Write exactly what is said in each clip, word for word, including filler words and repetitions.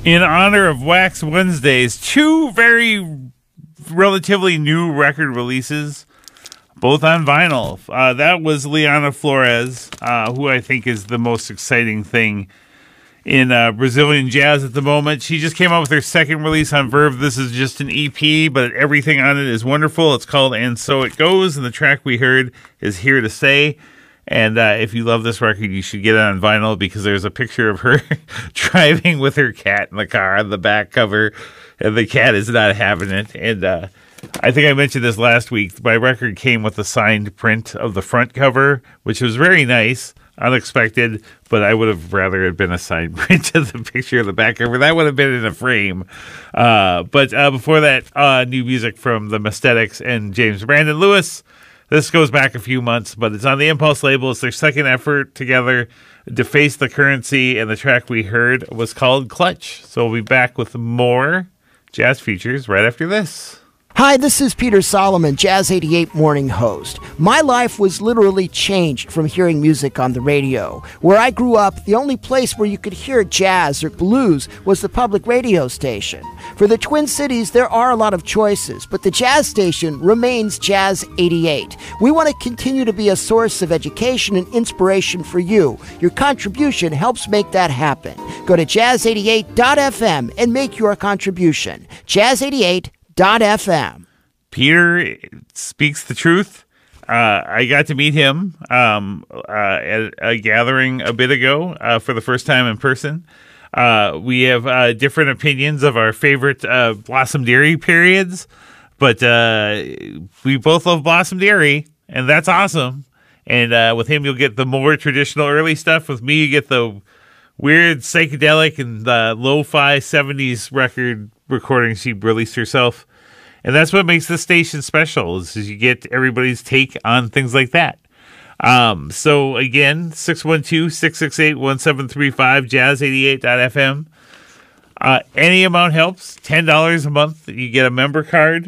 In honor of Wax Wednesdays, two very relatively new record releases, both on vinyl. Uh, that was Liana Flores, uh, who I think is the most exciting thing in uh, Brazilian jazz at the moment. She just came out with her second release on Verve. This is just an E P, but everything on it is wonderful. It's called And So It Goes, and the track we heard is Here to Stay. And uh, if you love this record, you should get it on vinyl because there's a picture of her driving with her cat in the car on the back cover, and the cat is not having it. And uh, I think I mentioned this last week. My record came with a signed print of the front cover, which was very nice, unexpected, but I would have rather it been a signed print of the picture of the back cover. That would have been in a frame. Uh, but uh, before that, uh, new music from the Mesthetics and James Brandon Lewis. This goes back a few months, but it's on the Impulse label. It's their second effort together, Deface the Currency, and the track we heard was called Clutch. So we'll be back with more jazz features right after this. Hi, this is Peter Solomon, Jazz eighty-eight morning host. My life was literally changed from hearing music on the radio. Where I grew up, the only place where you could hear jazz or blues was the public radio station. For the Twin Cities, there are a lot of choices, but the jazz station remains Jazz eighty-eight. We want to continue to be a source of education and inspiration for you. Your contribution helps make that happen. Go to jazz eighty-eight dot f m and make your contribution. jazz eighty-eight dot f m. Peter speaks the truth. Uh, I got to meet him um, uh, at a gathering a bit ago uh, for the first time in person. Uh, we have uh, different opinions of our favorite uh, Blossom Dairy periods, but uh, we both love Blossom Dairy, and that's awesome. And uh, with him, you'll get the more traditional early stuff. With me, you get the weird psychedelic and the lo-fi seventies record recordings she released herself. And that's what makes this station special, is you get everybody's take on things like that. Um, so again, six one two, six six eight, one seven three five, jazz eighty-eight dot f m. Uh, any amount helps. ten dollars a month, you get a member card.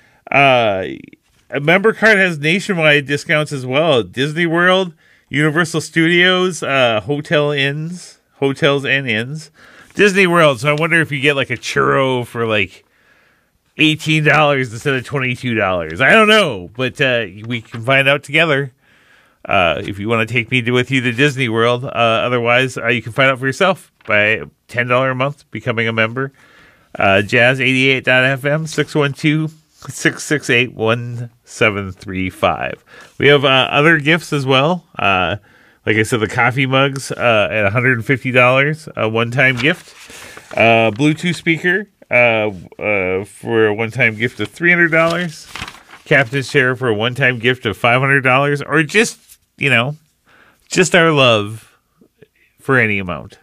Uh, a member card has nationwide discounts as well. Disney World, Universal Studios, uh, hotel inns, hotels and inns. Disney World, so I wonder if you get like a churro for like eighteen dollars instead of twenty-two dollars. I don't know, but uh, we can find out together uh, if you want to take me to, with you to Disney World. Uh, otherwise, uh, you can find out for yourself by ten dollars a month becoming a member. Uh, jazz eighty-eight dot f m, six one two, six six eight, one seven three five. We have uh, other gifts as well. Uh, like I said, the coffee mugs uh, at one hundred fifty dollars, a one-time gift. Uh, Bluetooth speaker uh, uh, for a one-time gift of three hundred dollars. Captain's chair for a one-time gift of five hundred dollars. Or just, you know, just our love for any amount.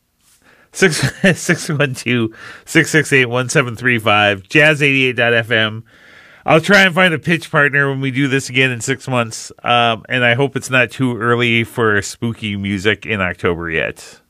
six one two, six six eight, one seven three five, jazz eighty-eight dot f m. I'll try and find a pitch partner when we do this again in six months. Um, and I hope it's not too early for spooky music in October yet.